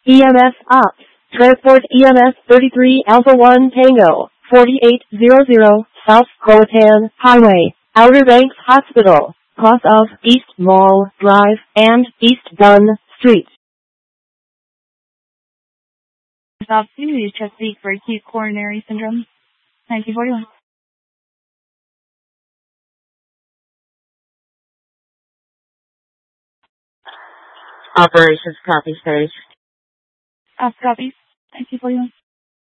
EMS Ops. Transport EMS 33 Alpha 1 Tango, 4800 South Croatan Highway, Outer Banks Hospital, cross of East Mall Drive and East Dunn Street. Opportunity to Chesapeake for acute coronary syndrome. 1941. Operations copy stage. Copy. 1941.